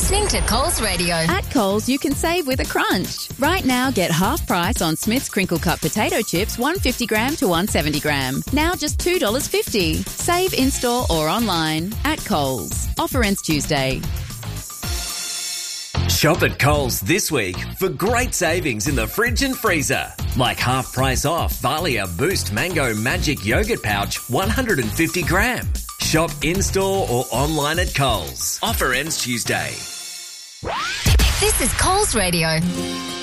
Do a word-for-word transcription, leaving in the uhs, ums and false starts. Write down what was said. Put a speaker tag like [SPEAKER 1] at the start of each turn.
[SPEAKER 1] listening to Coles Radio.
[SPEAKER 2] At Coles, you can save with a crunch. Right now, get half price on Smith's Crinkle Cut potato chips, one hundred fifty gram to one hundred seventy gram. Now just two dollars fifty. Save in-store or online at Coles. Offer ends Tuesday.
[SPEAKER 3] Shop at Coles this week for great savings in the fridge and freezer. Like half price off Valia Boost Mango Magic Yogurt Pouch one hundred fifty gram. Shop in-store or online at Coles. Offer ends Tuesday.
[SPEAKER 1] This is Coles Radio.